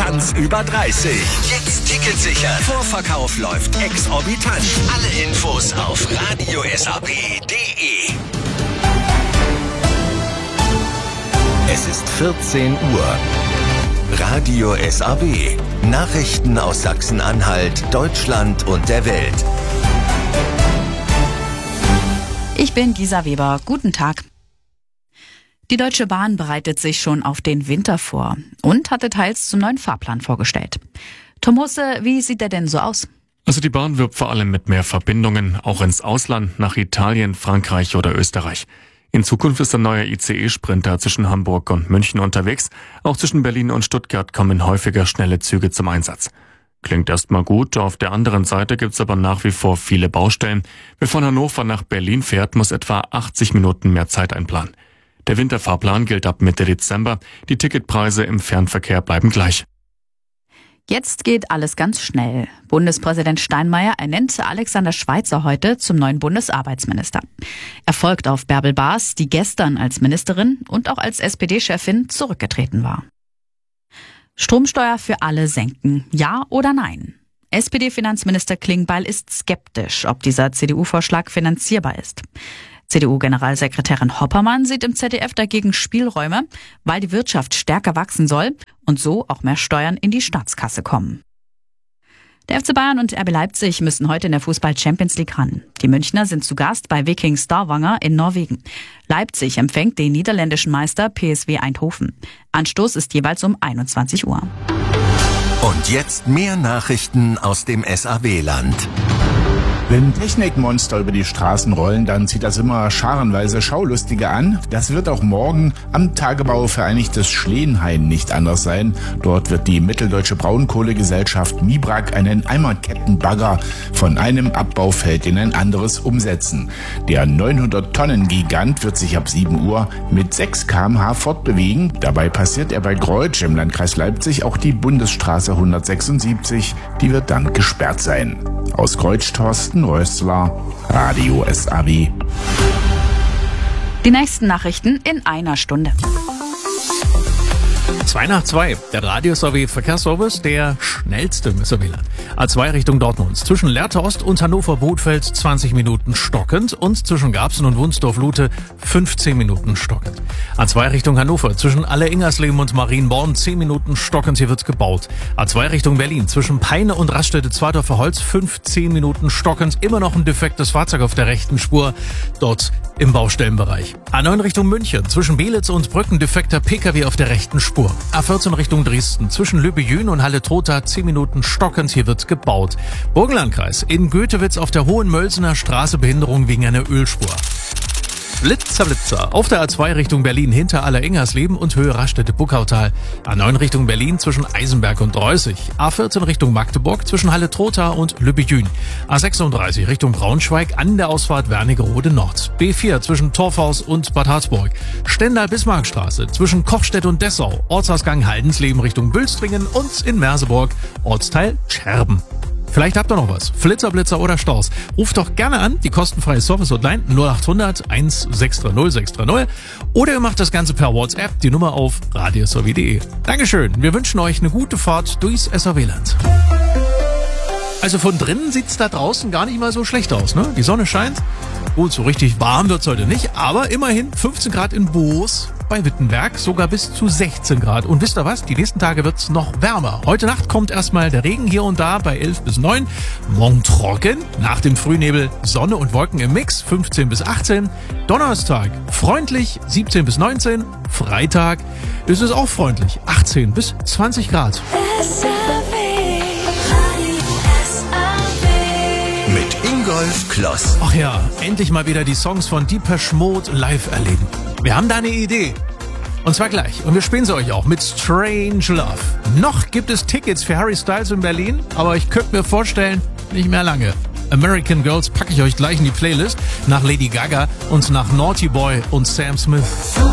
Distanz über 30. Jetzt Ticket sichern. Vorverkauf läuft exorbitant. Alle Infos auf radiosab.de. Es ist 14 Uhr. Radio SAB. Nachrichten aus Sachsen-Anhalt, Deutschland und der Welt. Ich bin Gisa Weber. Guten Tag. Die Deutsche Bahn bereitet sich schon auf den Winter vor und hat Details zum neuen Fahrplan vorgestellt. Tom Husse, wie sieht der denn so aus? Also die Bahn wirbt vor allem mit mehr Verbindungen, auch ins Ausland, nach Italien, Frankreich oder Österreich. In Zukunft ist ein neuer ICE-Sprinter zwischen Hamburg und München unterwegs. Auch zwischen Berlin und Stuttgart kommen häufiger schnelle Züge zum Einsatz. Klingt erstmal gut, auf der anderen Seite gibt's aber nach wie vor viele Baustellen. Wer von Hannover nach Berlin fährt, muss etwa 80 Minuten mehr Zeit einplanen. Der Winterfahrplan gilt ab Mitte Dezember. Die Ticketpreise im Fernverkehr bleiben gleich. Jetzt geht alles ganz schnell. Bundespräsident Steinmeier ernennt Alexander Schweitzer heute zum neuen Bundesarbeitsminister. Er folgt auf Bärbel Baas, die gestern als Ministerin und auch als SPD-Chefin zurückgetreten war. Stromsteuer für alle senken, ja oder nein? SPD-Finanzminister Klingbeil ist skeptisch, ob dieser CDU-Vorschlag finanzierbar ist. CDU-Generalsekretärin Hoppermann sieht im ZDF dagegen Spielräume, weil die Wirtschaft stärker wachsen soll und so auch mehr Steuern in die Staatskasse kommen. Der FC Bayern und RB Leipzig müssen heute in der Fußball-Champions League ran. Die Münchner sind zu Gast bei Viking Stavanger in Norwegen. Leipzig empfängt den niederländischen Meister PSV Eindhoven. Anstoß ist jeweils um 21 Uhr. Und jetzt mehr Nachrichten aus dem SAW-Land. Wenn Technikmonster über die Straßen rollen, dann zieht das immer scharenweise Schaulustige an. Das wird auch morgen am Tagebau Vereinigtes Schleenhain nicht anders sein. Dort wird die mitteldeutsche Braunkohlegesellschaft Mibrak einen Eimerkettenbagger von einem Abbaufeld in ein anderes umsetzen. Der 900-Tonnen-Gigant wird sich ab 7 Uhr mit 6 km/h fortbewegen. Dabei passiert er bei Greutsch im Landkreis Leipzig auch die Bundesstraße 176. Die wird dann gesperrt sein. Aus Greutsch, Thorsten Rössler, Radio SAB. Die nächsten Nachrichten in einer Stunde. 2 nach 2, der Radio SAW Verkehrsservice, der schnellste im SAW-Land. A2 Richtung Dortmund. Zwischen Lehrte Ost und Hannover-Bothfeld 20 Minuten stockend und zwischen Garbsen und Wunsdorf-Lute 15 Minuten stockend. A2 Richtung Hannover. Zwischen Alle-Ingersleben und Marienborn 10 Minuten stockend, hier wird's gebaut. A2 Richtung Berlin. Zwischen Peine und Raststätte Zweidorfer Holz 15 Minuten stockend. Immer noch ein defektes Fahrzeug auf der rechten Spur, dort im Baustellenbereich. A9 Richtung München. Zwischen Belitz und Brücken defekter PKW auf der rechten Spur. A14 Richtung Dresden. Zwischen Lübbe-Jün und Halle-Trotha 10 Minuten stockend, hier wird gebaut. Burgenlandkreis. In Goethewitz auf der Hohenmölsener Straße Behinderung wegen einer Ölspur. Blitzer, Blitzer. Auf der A2 Richtung Berlin hinter Aller-Ingersleben und Höhe Raststätte-Buckautal. A9 Richtung Berlin zwischen Eisenberg und Reußig. A14 Richtung Magdeburg zwischen Halle-Trotha und Lübbe-Jün. A36 Richtung Braunschweig an der Ausfahrt Wernigerode Nord. B4 zwischen Torfhaus und Bad Harzburg. Stendal-Bismarckstraße zwischen Kochstedt und Dessau. Ortsausgang Haldensleben Richtung Bülstringen und in Merseburg Ortsteil Scherben. Vielleicht habt ihr noch was. Flitzer, Blitzer oder Staus. Ruft doch gerne an, die kostenfreie Service-Hotline 0800 1630 630. Oder ihr macht das Ganze per WhatsApp, die Nummer auf radiosw.de. Dankeschön, wir wünschen euch eine gute Fahrt durchs SAW-Land. Also von drinnen sieht's da draußen gar nicht mal so schlecht aus, ne? Die Sonne scheint. Gut, so richtig warm wird's heute nicht, aber immerhin 15 Grad in Boos. Bei Wittenberg sogar bis zu 16 Grad. Und wisst ihr was? Die nächsten Tage wird's noch wärmer. Heute Nacht kommt erstmal der Regen hier und da bei 11 bis 9. Morgen trocken. Nach dem Frühnebel Sonne und Wolken im Mix 15 bis 18. Donnerstag freundlich 17 bis 19. Freitag ist es auch freundlich 18 bis 20 Grad. Mit Ingolf Kloss. Ach ja, endlich mal wieder die Songs von Depeche Mode live erleben. Wir haben da eine Idee. Und zwar gleich. Und wir spielen sie euch auch mit Strange Love. Noch gibt es Tickets für Harry Styles in Berlin, aber ich könnte mir vorstellen, nicht mehr lange. American Girls packe ich euch gleich in die Playlist nach Lady Gaga und nach Naughty Boy und Sam Smith.